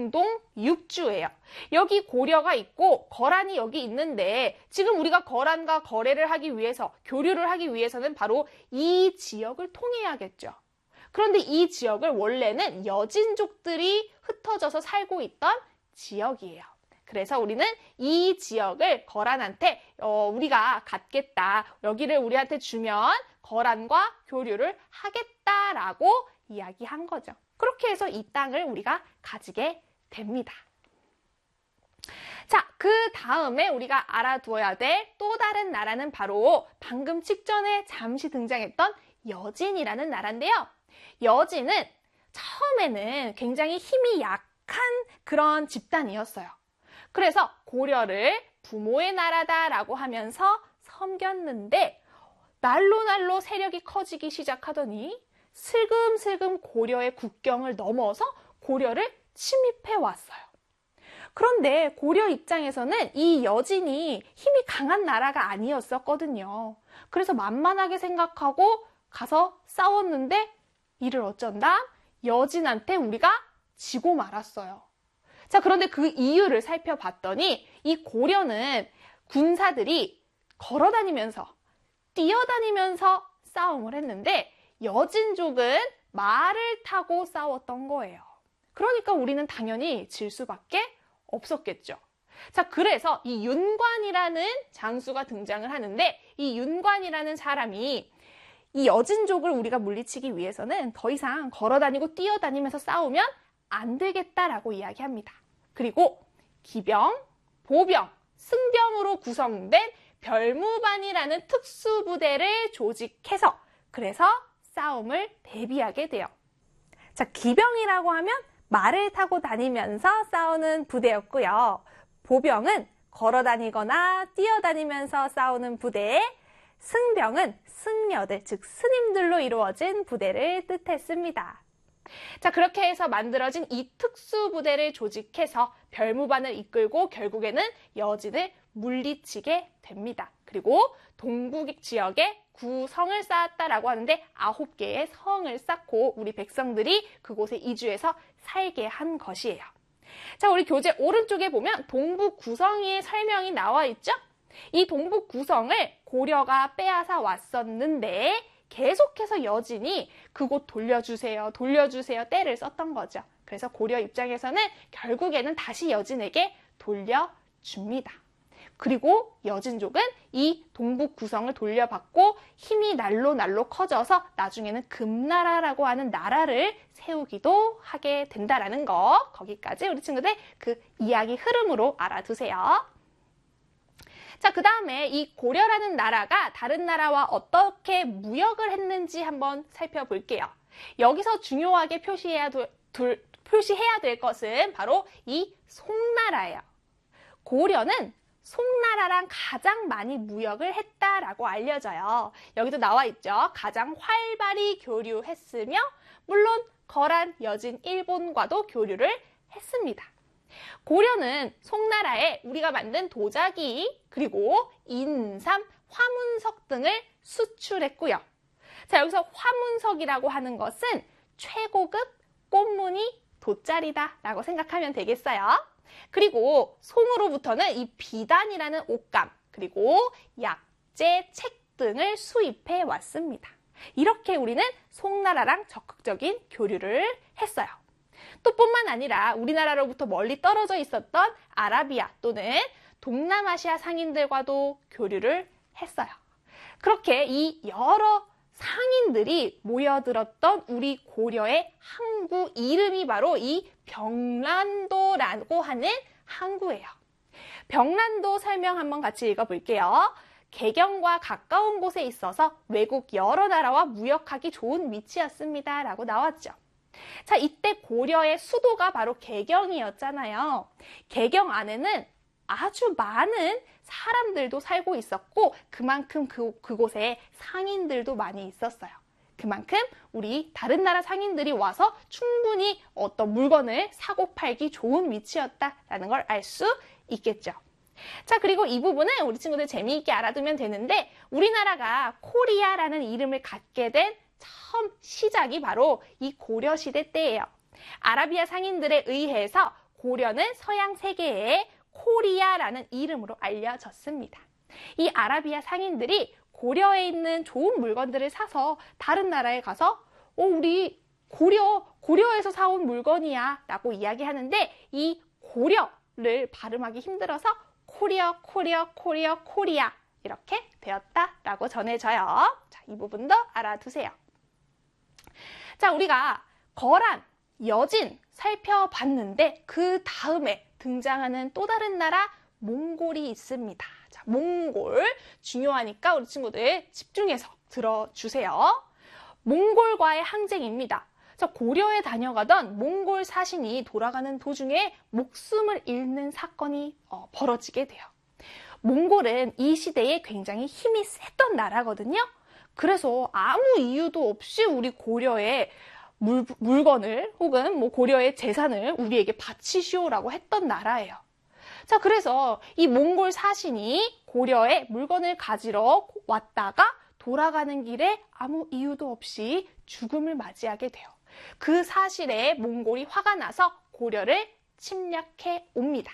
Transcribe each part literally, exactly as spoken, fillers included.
공동 육주예요. 여기 고려가 있고 거란이 여기 있는데 지금 우리가 거란과 거래를 하기 위해서, 교류를 하기 위해서는 바로 이 지역을 통해야겠죠. 그런데 이 지역을 원래는 여진족들이 흩어져서 살고 있던 지역이에요. 그래서 우리는 이 지역을 거란한테 어, 우리가 갖겠다. 여기를 우리한테 주면 거란과 교류를 하겠다라고 이야기한 거죠. 그렇게 해서 이 땅을 우리가 가지게 됩니다. 자, 그 다음에 우리가 알아두어야 될 또 다른 나라는 바로 방금 직전에 잠시 등장했던 여진이라는 나라인데요. 여진은 처음에는 굉장히 힘이 약한 그런 집단이었어요. 그래서 고려를 부모의 나라다라고 하면서 섬겼는데 날로 날로 세력이 커지기 시작하더니 슬금슬금 고려의 국경을 넘어서 고려를 침입해 왔어요. 그런데 고려 입장에서는 이 여진이 힘이 강한 나라가 아니었었거든요. 그래서 만만하게 생각하고 가서 싸웠는데 이를 어쩐다? 여진한테 우리가 지고 말았어요. 자, 그런데 그 이유를 살펴봤더니 이 고려는 군사들이 걸어다니면서 뛰어다니면서 싸움을 했는데 여진족은 말을 타고 싸웠던 거예요. 그러니까 우리는 당연히 질 수밖에 없었겠죠. 자, 그래서 이 윤관이라는 장수가 등장을 하는데 이 윤관이라는 사람이 이 여진족을 우리가 물리치기 위해서는 더 이상 걸어다니고 뛰어다니면서 싸우면 안 되겠다라고 이야기합니다. 그리고 기병, 보병, 승병으로 구성된 별무반이라는 특수부대를 조직해서 그래서 싸움을 대비하게 돼요. 자, 기병이라고 하면 말을 타고 다니면서 싸우는 부대였고요. 보병은 걸어다니거나 뛰어다니면서 싸우는 부대에 승병은 승려들, 즉 스님들로 이루어진 부대를 뜻했습니다. 자, 그렇게 해서 만들어진 이 특수부대를 조직해서 별무반을 이끌고 결국에는 여진을 물리치게 됩니다. 그리고 동북 지역에 구성을 쌓았다라고 하는데 아홉 개의 성을 쌓고 우리 백성들이 그곳에 이주해서 살게 한 것이에요. 자, 우리 교재 오른쪽에 보면 동북 구성의 설명이 나와 있죠? 이 동북 구성을 고려가 빼앗아 왔었는데 계속해서 여진이 그곳 돌려주세요, 돌려주세요 떼를 썼던 거죠. 그래서 고려 입장에서는 결국에는 다시 여진에게 돌려줍니다. 그리고 여진족은 이 동북 구성을 돌려받고 힘이 날로 날로 커져서 나중에는 금나라라고 하는 나라를 세우기도 하게 된다라는 거, 거기까지 우리 친구들 그 이야기 흐름으로 알아두세요. 자, 그 다음에 이 고려라는 나라가 다른 나라와 어떻게 무역을 했는지 한번 살펴볼게요. 여기서 중요하게 표시해야, 도, 둘, 표시해야 될 것은 바로 이 송나라예요. 고려는 송나라랑 가장 많이 무역을 했다라고 알려져요. 여기도 나와 있죠. 가장 활발히 교류했으며 물론 거란, 여진, 일본과도 교류를 했습니다. 고려는 송나라에 우리가 만든 도자기, 그리고 인삼, 화문석 등을 수출했고요. 자, 여기서 화문석이라고 하는 것은 최고급 꽃무늬 돗자리다 라고 생각하면 되겠어요. 그리고 송으로부터는 이 비단이라는 옷감, 그리고 약재, 책 등을 수입해 왔습니다. 이렇게 우리는 송나라랑 적극적인 교류를 했어요. 또 뿐만 아니라 우리나라로부터 멀리 떨어져 있었던 아라비아 또는 동남아시아 상인들과도 교류를 했어요. 그렇게 이 여러 상인들이 모여들었던 우리 고려의 항구 이름이 바로 이 병란도라고 하는 항구예요. 병란도 설명 한번 같이 읽어볼게요. 개경과 가까운 곳에 있어서 외국 여러 나라와 무역하기 좋은 위치였습니다. 라고 나왔죠. 자, 이때 고려의 수도가 바로 개경이었잖아요. 개경 안에는 아주 많은 사람들도 살고 있었고 그만큼 그, 그곳에 상인들도 많이 있었어요. 그만큼 우리 다른 나라 상인들이 와서 충분히 어떤 물건을 사고 팔기 좋은 위치였다라는 걸 알 수 있겠죠. 자, 그리고 이 부분은 우리 친구들 재미있게 알아두면 되는데 우리나라가 코리아라는 이름을 갖게 된 처음 시작이 바로 이 고려시대 때예요. 아라비아 상인들에 의해서 고려는 서양 세계의 코리아라는 이름으로 알려졌습니다. 이 아라비아 상인들이 고려에 있는 좋은 물건들을 사서 다른 나라에 가서 어, 우리 고려, 고려에서 사온 물건이야 라고 이야기하는데 이 고려를 발음하기 힘들어서 코리아, 코리아, 코리아, 코리아 이렇게 되었다라고 전해져요. 자, 이 부분도 알아두세요. 자, 우리가 거란, 여진 살펴봤는데 그 다음에 등장하는 또 다른 나라 몽골이 있습니다. 자, 몽골 중요하니까 우리 친구들 집중해서 들어주세요. 몽골과의 항쟁입니다. 자, 고려에 다녀가던 몽골 사신이 돌아가는 도중에 목숨을 잃는 사건이 어, 벌어지게 돼요. 몽골은 이 시대에 굉장히 힘이 셌던 나라거든요. 그래서 아무 이유도 없이 우리 고려에 물, 물건을 혹은 뭐 고려의 재산을 우리에게 바치시오라고 했던 나라예요. 자, 그래서 이 몽골 사신이 고려에 물건을 가지러 왔다가 돌아가는 길에 아무 이유도 없이 죽음을 맞이하게 돼요. 그 사실에 몽골이 화가 나서 고려를 침략해 옵니다.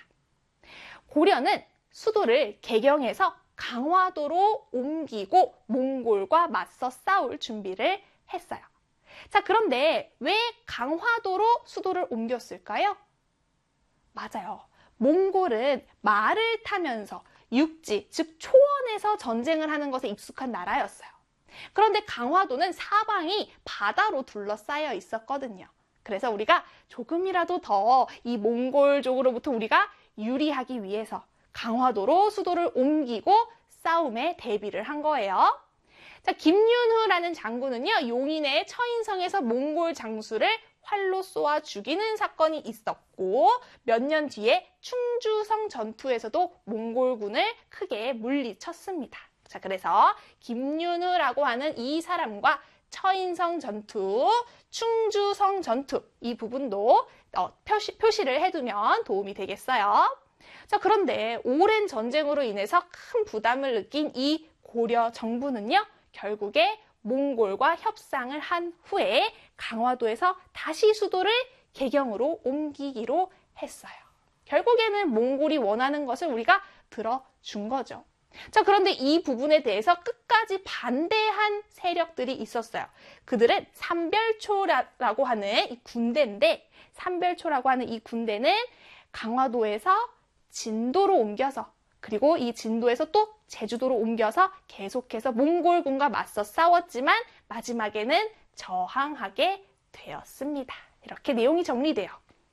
고려는 수도를 개경해서 강화도로 옮기고 몽골과 맞서 싸울 준비를 했어요. 자, 그런데 왜 강화도로 수도를 옮겼을까요? 맞아요. 몽골은 말을 타면서 육지, 즉 초원에서 전쟁을 하는 것에 익숙한 나라였어요. 그런데 강화도는 사방이 바다로 둘러싸여 있었거든요. 그래서 우리가 조금이라도 더 이 몽골족으로부터 우리가 유리하기 위해서 강화도로 수도를 옮기고 싸움에 대비를 한 거예요. 자, 김윤후라는 장군은요, 용인의 처인성에서 몽골 장수를 활로 쏘아 죽이는 사건이 있었고 몇 년 뒤에 충주성 전투에서도 몽골군을 크게 물리쳤습니다. 자, 그래서 김윤후라고 하는 이 사람과 처인성 전투, 충주성 전투 이 부분도 어, 표시, 표시를 해두면 도움이 되겠어요. 자, 그런데 오랜 전쟁으로 인해서 큰 부담을 느낀 이 고려 정부는요, 결국에 몽골과 협상을 한 후에 강화도에서 다시 수도를 개경으로 옮기기로 했어요. 결국에는 몽골이 원하는 것을 우리가 들어준 거죠. 자, 그런데 이 부분에 대해서 끝까지 반대한 세력들이 있었어요. 그들은 삼별초라고 하는 이 군대인데, 삼별초라고 하는 이 군대는 강화도에서 진도로 옮겨서, 그리고 이 진도에서 또 제주도로 옮겨서 계속해서 몽골군과 맞서 싸웠지만 마지막에는 저항하게 되었습니다. 이렇게 내용이 정리돼요.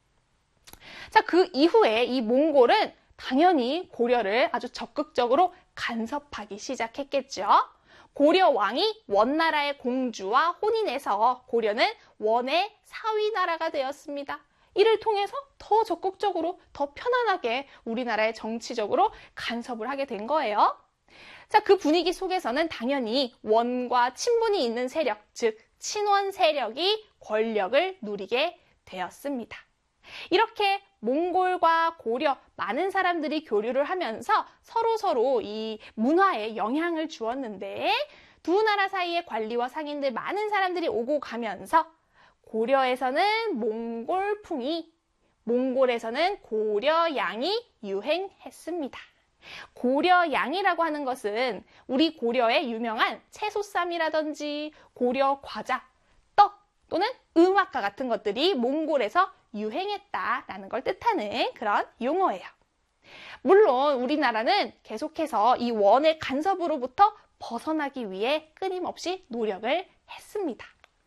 자, 그 이후에 이 몽골은 당연히 고려를 아주 적극적으로 간섭하기 시작했겠죠. 고려 왕이 원나라의 공주와 혼인해서 고려는 원의 사위나라가 되었습니다. 이를 통해서 더 적극적으로, 더 편안하게 우리나라의 정치적으로 간섭을 하게 된 거예요. 자, 그 분위기 속에서는 당연히 원과 친분이 있는 세력, 즉 친원 세력이 권력을 누리게 되었습니다. 이렇게 몽골과 고려 많은 사람들이 교류를 하면서 서로서로 이 문화에 영향을 주었는데 두 나라 사이의 관리와 상인들 많은 사람들이 오고 가면서 고려에서는 몽골풍이, 몽골에서는 고려양이 유행했습니다. 고려양이라고 하는 것은 우리 고려의 유명한 채소쌈이라든지 고려 과자, 떡 또는 음악과 같은 것들이 몽골에서 유행했다라는 걸 뜻하는 그런 용어예요. 물론 우리나라는 계속해서 이 원의 간섭으로부터 벗어나기 위해 끊임없이 노력을 했습니다.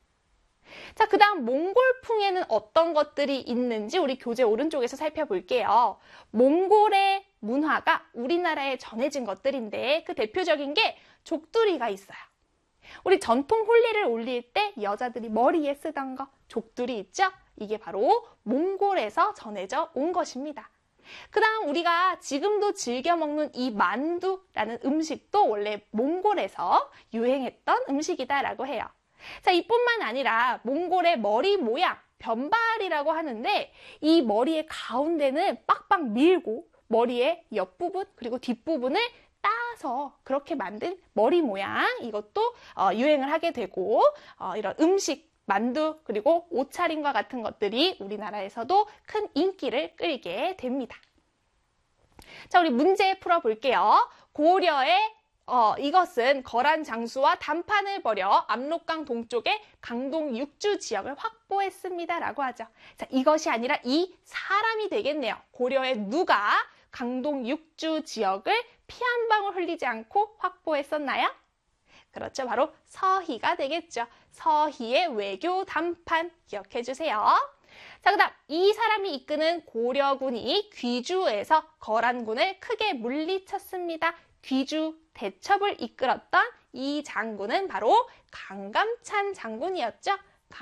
자, 그 다음 몽골풍에는 어떤 것들이 있는지 우리 교재 오른쪽에서 살펴볼게요. 몽골의 문화가 우리나라에 전해진 것들인데 그 대표적인 게 족두리가 있어요. 우리 전통 홀리를 올릴 때 여자들이 머리에 쓰던 거 족두리 있죠? 이게 바로 몽골에서 전해져 온 것입니다. 그 다음 우리가 지금도 즐겨 먹는 이 만두라는 음식도 원래 몽골에서 유행했던 음식이다라고 해요. 자, 이뿐만 아니라 몽골의 머리 모양, 변발이라고 하는데 이 머리의 가운데는 빡빡 밀고 머리의 옆부분 그리고 뒷부분을 따서 그렇게 만든 머리 모양, 이것도 어, 유행을 하게 되고 어, 이런 음식 만두 그리고 옷차림과 같은 것들이 우리나라에서도 큰 인기를 끌게 됩니다. 자, 우리 문제 풀어볼게요. 고려의 어, 이것은 거란 장수와 담판을 벌여 압록강 동쪽의 강동 육주 지역을 확보했습니다. 라고 하죠. 자, 이것이 아니라 이 사람이 되겠네요. 고려의 누가 강동 육주 지역을 피 한 방울 흘리지 않고 확보했었나요? 그렇죠. 바로 서희가 되겠죠. 서희의 외교 담판 기억해 주세요. 자, 그 다음 이 사람이 이끄는 고려군이 귀주에서 거란군을 크게 물리쳤습니다. 귀주 대첩을 이끌었던 이 장군은 바로 강감찬 장군이었죠.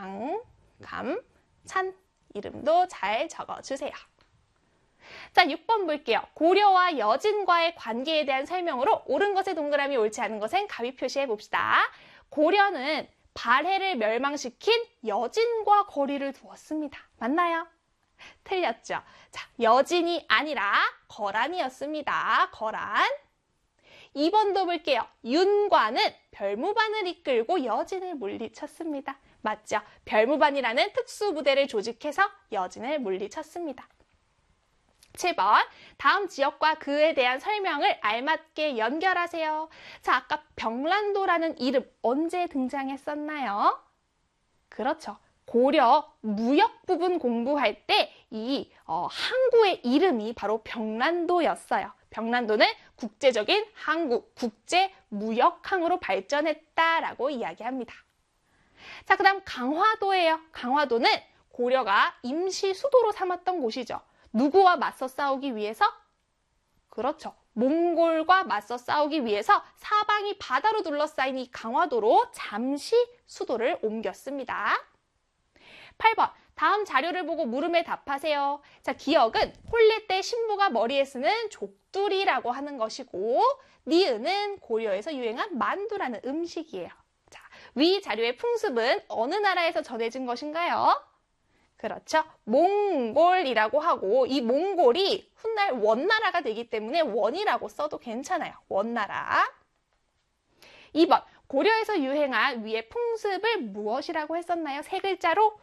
강감찬 이름도 잘 적어주세요. 자, 육 번 볼게요. 고려와 여진과의 관계에 대한 설명으로 옳은 것에 동그라미, 옳지 않은 것엔 가위 표시해 봅시다. 고려는 발해를 멸망시킨 여진과 거리를 두었습니다. 맞나요? 틀렸죠. 자, 여진이 아니라 거란이었습니다. 거란. 이 번도 볼게요. 윤과는 별무반을 이끌고 여진을 물리쳤습니다. 맞죠? 별무반이라는 특수부대를 조직해서 여진을 물리쳤습니다. 칠 번, 다음 지역과 그에 대한 설명을 알맞게 연결하세요. 자, 아까 병란도라는 이름 언제 등장했었나요? 그렇죠. 고려 무역 부분 공부할 때 이 어, 항구의 이름이 바로 병란도였어요. 병란도는 국제적인 항구, 국제무역항으로 발전했다라고 이야기합니다. 자, 그 다음 강화도예요. 강화도는 고려가 임시 수도로 삼았던 곳이죠. 누구와 맞서 싸우기 위해서? 그렇죠. 몽골과 맞서 싸우기 위해서 사방이 바다로 둘러싸인 이 강화도로 잠시 수도를 옮겼습니다. 팔 번, 다음 자료를 보고 물음에 답하세요. 자, 기억은 혼례 때 신부가 머리에 쓰는 족두리라고 하는 것이고, 니은은 고려에서 유행한 만두라는 음식이에요. 자, 위 자료의 풍습은 어느 나라에서 전해진 것인가요? 그렇죠. 몽골이라고 하고, 이 몽골이 훗날 원나라가 되기 때문에 원이라고 써도 괜찮아요. 원나라. 이 번, 고려에서 유행한 위의 풍습을 무엇이라고 했었나요? 세 글자로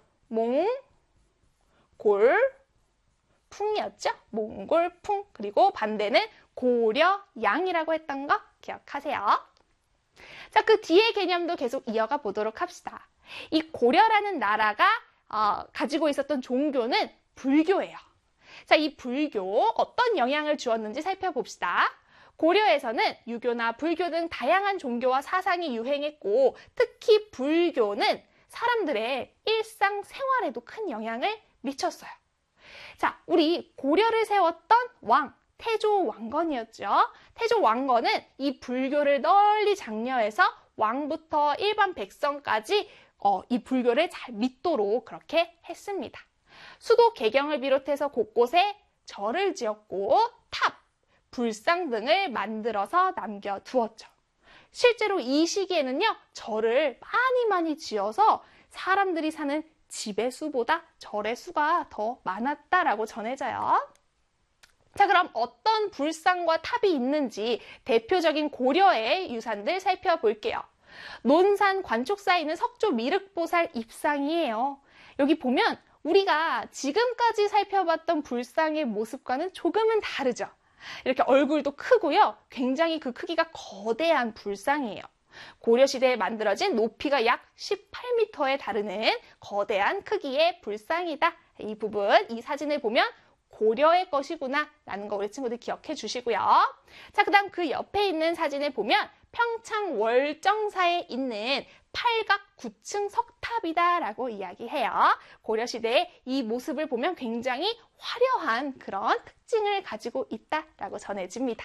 몽골풍이었죠. 몽골풍. 그리고 반대는 고려양이라고 했던 거 기억하세요. 자, 그 뒤의 개념도 계속 이어가 보도록 합시다. 이 고려라는 나라가 어, 가지고 있었던 종교는 불교예요. 자, 이 불교 어떤 영향을 주었는지 살펴봅시다. 고려에서는 유교나 불교 등 다양한 종교와 사상이 유행했고, 특히 불교는 사람들의 일상생활에도 큰 영향을 미쳤어요. 자, 우리 고려를 세웠던 왕, 태조 왕건이었죠. 태조 왕건은 이 불교를 널리 장려해서 왕부터 일반 백성까지 어, 이 불교를 잘 믿도록 그렇게 했습니다. 수도 개경을 비롯해서 곳곳에 절을 지었고 탑, 불상 등을 만들어서 남겨두었죠. 실제로 이 시기에는요, 절을 많이 많이 지어서 사람들이 사는 집의 수보다 절의 수가 더 많았다라고 전해져요. 자, 그럼 어떤 불상과 탑이 있는지 대표적인 고려의 유산들 살펴볼게요. 논산 관촉사에 있는 석조 미륵보살 입상이에요. 여기 보면 우리가 지금까지 살펴봤던 불상의 모습과는 조금은 다르죠. 이렇게 얼굴도 크고요. 굉장히 그 크기가 거대한 불상이에요. 고려시대에 만들어진 높이가 약 십팔 미터에 다르는 거대한 크기의 불상이다. 이 부분, 이 사진을 보면 고려의 것이구나 라는 거 우리 친구들 기억해 주시고요. 자, 그 다음 그 옆에 있는 사진을 보면 평창 월정사에 있는 팔각 구 층 석탑이다 라고 이야기해요. 고려시대의 이 모습을 보면 굉장히 화려한 그런 특징을 가지고 있다라고 전해집니다.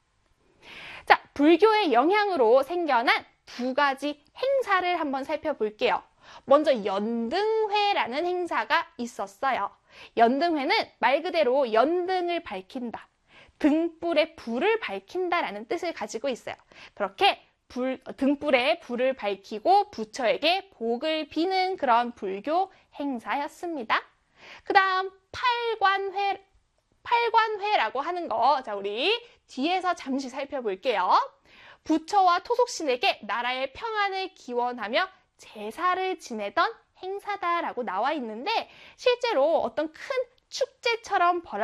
자, 불교의 영향으로 생겨난 두 가지 행사를 한번 살펴볼게요. 먼저 연등회라는 행사가 있었어요. 연등회는 말 그대로 연등을 밝힌다, 등불에 불을 밝힌다라는 뜻을 가지고 있어요. 그렇게 불, 등불에 불을 밝히고 부처에게 복을 비는 그런 불교 행사였습니다. 그 다음 팔관회, 팔관회라고 하는 거, 자, 우리 뒤에서 잠시 살펴볼게요. 부처와 토속신에게 나라의 평안을 기원하며 제사를 지내던 행사다라고 나와 있는데 실제로 어떤 큰 축제처럼 벌